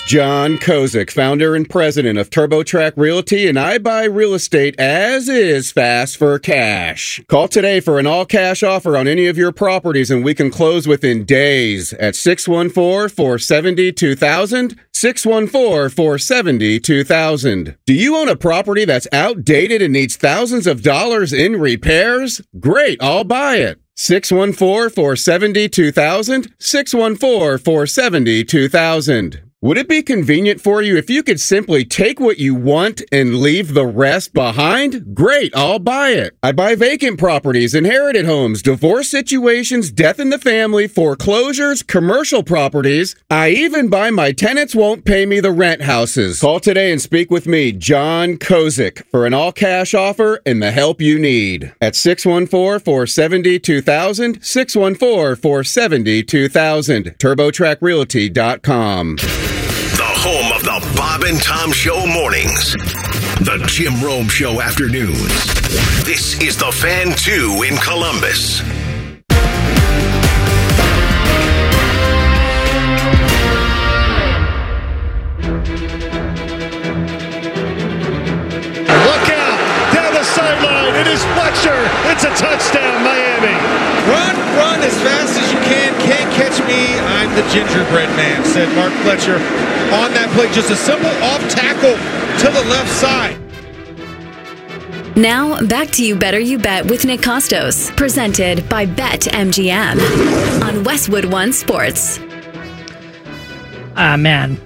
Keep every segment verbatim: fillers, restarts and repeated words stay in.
John Kozik, founder and president of TurboTrack Realty, and I buy real estate as is fast for cash. Call today for an all-cash offer on any of your properties, and we can close within days at six one four, four seven zero, two thousand, six one four, four seven zero, two thousand. Do you own a property that's outdated and needs thousands of dollars in repairs? Great, I'll buy it. six one four, four seven zero, two thousand, six one four, four seven zero, two thousand. Would it be convenient for you if you could simply take what you want and leave the rest behind? Great, I'll buy it. I buy vacant properties, inherited homes, divorce situations, death in the family, foreclosures, commercial properties. I even buy my tenants won't pay me the rent houses. Call today and speak with me, John Kozik, for an all-cash offer and the help you need. At six one four, four seven zero, two thousand, six one four, four seven zero, two thousand. TurboTrack Realty dot com. Home of the Bob and Tom Show mornings. The Jim Rome Show afternoons. This is the Fan two in Columbus. Look out! Down the sideline. It is Fletcher. It's a touchdown, Miami. Run, run as fast as you can. Can't catch me. I'm the gingerbread man, said Mark Fletcher. On that play, just a simple off tackle to the left side. Now, back to You Better You Bet with Nick Costos, presented by BetMGM on Westwood One Sports. Ah, man.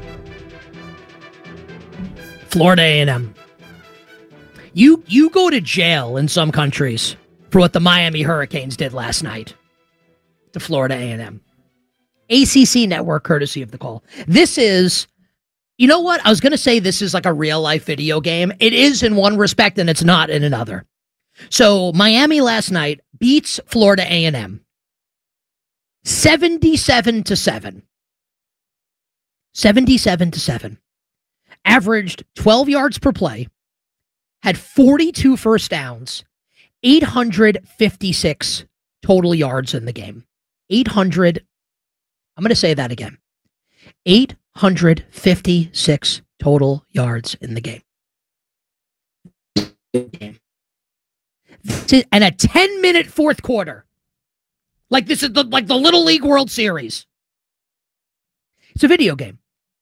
Florida A and M. You, you go to jail in some countries for what the Miami Hurricanes did last night to Florida A and M. A C C Network, courtesy of the call. This is... You know what? I was going to say this is like a real-life video game. It is in one respect, and it's not in another. So, Miami last night beats Florida A and M seventy-seven to seven. seventy-seven to seven. Averaged twelve yards per play. Had forty-two first downs. eight hundred fifty-six total yards in the game. eight hundred. I'm going to say that again. eight hundred fifty-six total yards in the game. And a ten-minute fourth quarter. Like this is the, like the Little League World Series. It's a video game.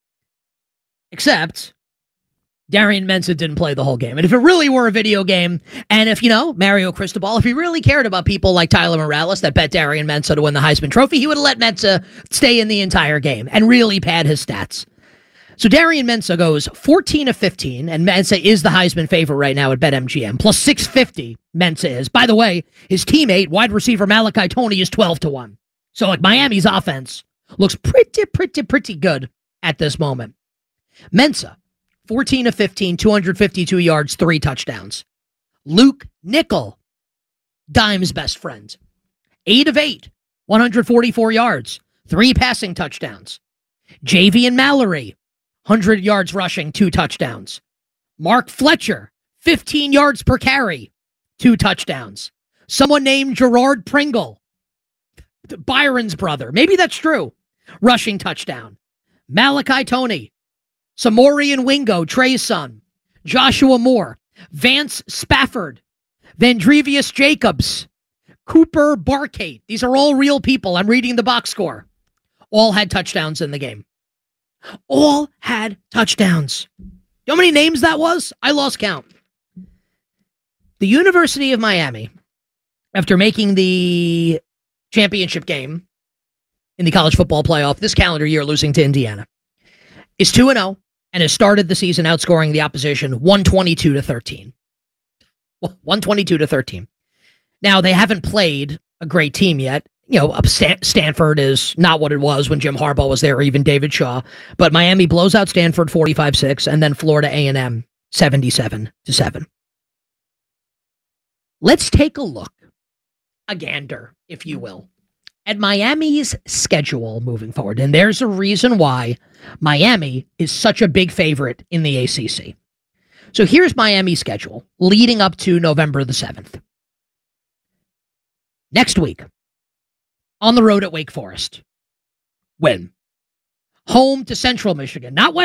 Except Darian Mensah didn't play the whole game. And if it really were a video game, and if, you know, Mario Cristobal, if he really cared about people like Tyler Morales that bet Darian Mensah to win the Heisman Trophy, he would have let Mensah stay in the entire game and really pad his stats. So Darian Mensah goes fourteen of fifteen, and Mensah is the Heisman favorite right now at BetMGM. Plus six fifty, Mensah is. By the way, his teammate, wide receiver Malachi Toney, is twelve to one. So, like, Miami's offense looks pretty, pretty, pretty good at this moment. Mensah, fourteen of fifteen, two hundred fifty-two yards, three touchdowns. Luke Nickel, Dime's best friend. eight of eight, one hundred forty-four yards, three passing touchdowns. Javian Mallory, one hundred yards rushing, two touchdowns. Mark Fletcher, fifteen yards per carry, two touchdowns. Someone named Gerard Pringle, Byron's brother, maybe that's true, rushing touchdown. Malachi Toney, Samorian Wingo, Trey's son, Joshua Moore, Vance Spafford, Vandrevius Jacobs, Cooper Barkate. These are all real people. I'm reading the box score. All had touchdowns in the game. All had touchdowns. You know how many names that was? I lost count. The University of Miami, after making the championship game in the college football playoff this calendar year, losing to Indiana, is two and oh and has started the season outscoring the opposition one twenty-two to thirteen. one twenty-two to thirteen. Now, they haven't played a great team yet. You know, Stan- Stanford is not what it was when Jim Harbaugh was there, or even David Shaw. But Miami blows out Stanford forty-five six, and then Florida A and M seventy-seven to seven. Let's take a look, a gander, if you will, at Miami's schedule moving forward. And there's a reason why Miami is such a big favorite in the A C C. So here's Miami's schedule leading up to November the seventh. Next week, on the road at Wake Forest. Win. Home to Central Michigan. Not West